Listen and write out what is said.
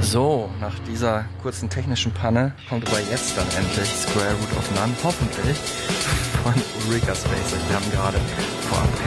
So, nach dieser kurzen technischen Panne kommt aber jetzt dann endlich Square Root of None, hoffentlich, von Ulrika Spacek. Wir haben gerade vorab